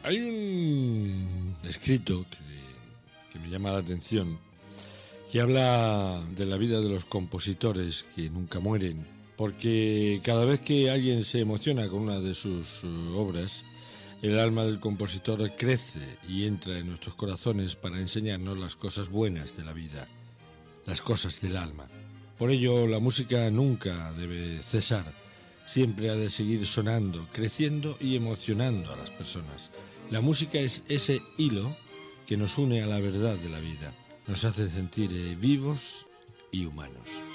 Hay un escrito que me llama la atención, que habla de la vida de los compositores que nunca mueren, porque cada vez que alguien se emociona con una de sus obras, el alma del compositor crece y entra en nuestros corazones para enseñarnos las cosas buenas de la vida, las cosas del alma. Por ello, la música nunca debe cesar, siempre ha de seguir sonando, creciendo y emocionando a las personas. La música es ese hilo que nos une a la verdad de la vida, nos hace sentir vivos y humanos.